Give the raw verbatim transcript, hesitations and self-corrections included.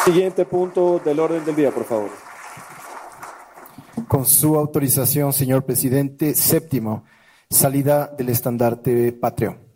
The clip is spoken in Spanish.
Siguiente punto del orden del día, por favor. Con su autorización, señor presidente, séptimo, salida del estandarte patrio.